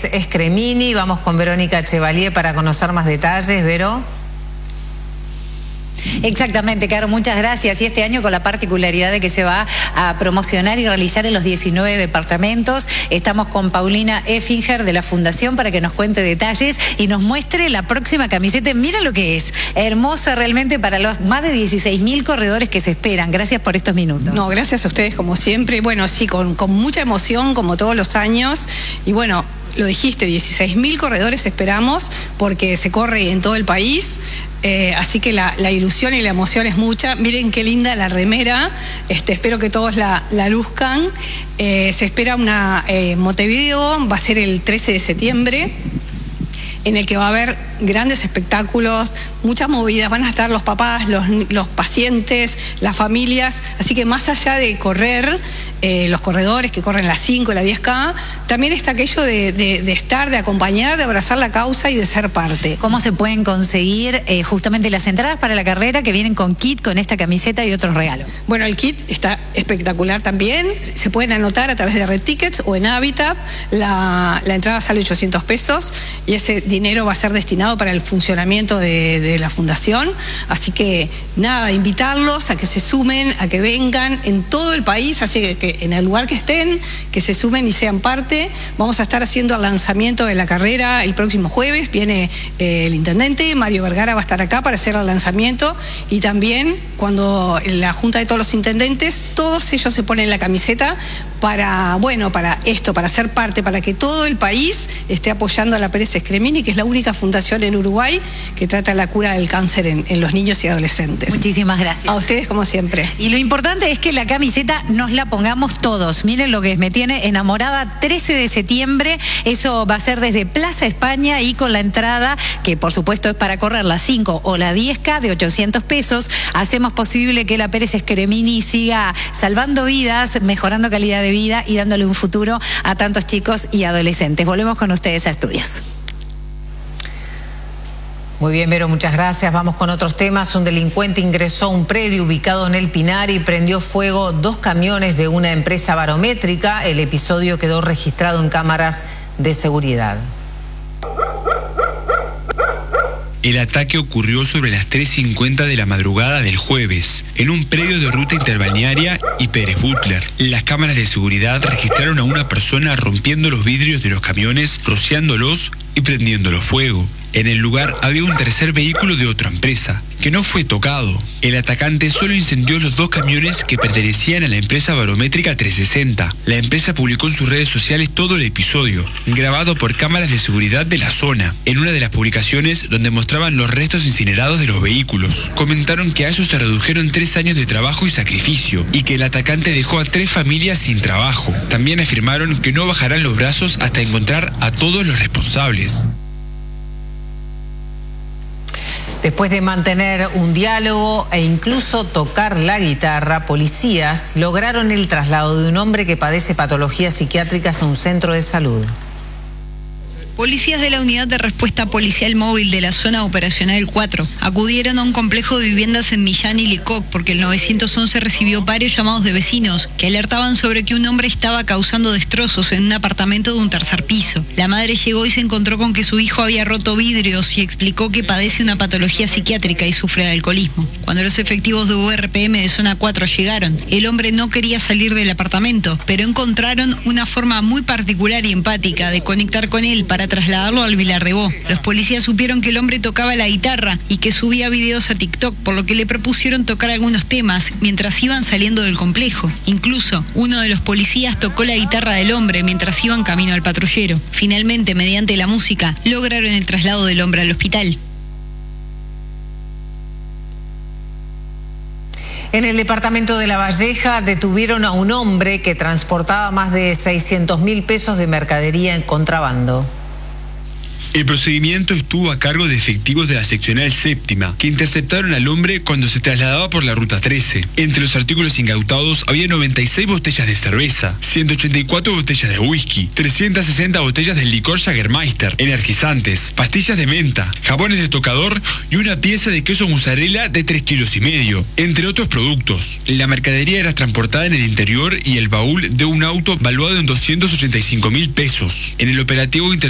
Pérez Scremini. Vamos con Verónica Chevalier para conocer más detalles. Vero. Exactamente, Caro, muchas gracias. Y este año con la particularidad de que se va a promocionar y realizar en los 19 departamentos. Estamos con Paulina Effinger de la Fundación para que nos cuente detalles y nos muestre la próxima camiseta. Mira lo que es, hermosa realmente para los más de 16.000 corredores que se esperan. Gracias por estos minutos. No, gracias a ustedes como siempre. Bueno, sí, con mucha emoción como todos los años. Y bueno, lo dijiste, 16.000 corredores esperamos porque se corre en todo el país. Así que la ilusión y la emoción es mucha. Miren qué linda la remera. Espero que todos la luzcan. Se espera una Montevideo, va a ser el 13 de septiembre, en el que va a haber grandes espectáculos, muchas movidas, van a estar los papás, los pacientes, las familias, así que más allá de correr, los corredores que corren las 5, la 10K, también está aquello de estar, de acompañar, de abrazar la causa y de ser parte. ¿Cómo se pueden conseguir justamente las entradas para la carrera que vienen con kit, con esta camiseta y otros regalos? Bueno, el kit está espectacular también, se pueden anotar a través de Red Tickets o en Habitat, la entrada sale 800 pesos y ese dinero va a ser destinado para el funcionamiento de la fundación, así que nada, invitarlos a que se sumen, a que vengan en todo el país, así que en el lugar que estén, que se sumen y sean parte. Vamos a estar haciendo el lanzamiento de la carrera el próximo jueves, viene el intendente, Mario Vergara va a estar acá para hacer el lanzamiento y también cuando la junta de todos los intendentes, todos ellos se ponen la camiseta para esto, para ser parte, para que todo el país esté apoyando a la Pérez Scremini, que es la única fundación en Uruguay que trata la cura del cáncer en los niños y adolescentes. Muchísimas gracias. A ustedes como siempre. Y lo importante es que la camiseta nos la pongamos todos. Miren lo que es, me tiene enamorada. 13 de septiembre, eso va a ser desde Plaza España y con la entrada, que por supuesto es para correr la 5 o la 10K de 800 pesos, hacemos posible que la Pérez Scremini siga salvando vidas, mejorando calidad de vida y dándole un futuro a tantos chicos y adolescentes. Volvemos con ustedes a estudios. Muy bien, Vero, muchas gracias. Vamos con otros temas. Un delincuente ingresó a un predio ubicado en El Pinar y prendió fuego 2 camiones de una empresa barométrica. El episodio quedó registrado en cámaras de seguridad. El ataque ocurrió sobre las 3:50 de la madrugada del jueves, en un predio de Ruta Interbalnearia y Pérez Butler. Las cámaras de seguridad registraron a una persona rompiendo los vidrios de los camiones, rociándolos y prendiéndolos fuego. En el lugar había un tercer vehículo de otra empresa, que no fue tocado. El atacante solo incendió los 2 camiones que pertenecían a la empresa barométrica 360. La empresa publicó en sus redes sociales todo el episodio, grabado por cámaras de seguridad de la zona. En una de las publicaciones, donde mostraban los restos incinerados de los vehículos, comentaron que a eso se redujeron 3 años de trabajo y sacrificio, y que el atacante dejó a 3 familias sin trabajo. También afirmaron que no bajarán los brazos hasta encontrar a todos los responsables. Después de mantener un diálogo e incluso tocar la guitarra, policías lograron el traslado de un hombre que padece patologías psiquiátricas a un centro de salud. Policías de la Unidad de Respuesta Policial Móvil de la Zona Operacional 4 acudieron a un complejo de viviendas en Millán y Lecoq porque el 911 recibió varios llamados de vecinos que alertaban sobre que un hombre estaba causando destrozos en un apartamento de un tercer piso. La madre llegó y se encontró con que su hijo había roto vidrios y explicó que padece una patología psiquiátrica y sufre de alcoholismo. Cuando los efectivos de URPM de Zona 4 llegaron, el hombre no quería salir del apartamento, pero encontraron una forma muy particular y empática de conectar con él para trasladarlo al Vilar de Bo. Los policías supieron que el hombre tocaba la guitarra y que subía videos a TikTok, por lo que le propusieron tocar algunos temas mientras iban saliendo del complejo. Incluso, uno de los policías tocó la guitarra del hombre mientras iban camino al patrullero. Finalmente, mediante la música, lograron el traslado del hombre al hospital. En el departamento de La Valleja detuvieron a un hombre que transportaba más de 600.000 pesos de mercadería en contrabando. El procedimiento estuvo a cargo de efectivos de la seccional séptima, que interceptaron al hombre cuando se trasladaba por la ruta 13. Entre los artículos incautados había 96 botellas de cerveza, 184 botellas de whisky, 360 botellas del licor Jägermeister, energizantes, pastillas de menta, jabones de tocador y una pieza de queso mozzarella de 3,5 kilos, entre otros productos. La mercadería era transportada en el interior y el baúl de un auto valuado en 285.000 pesos. En el operativo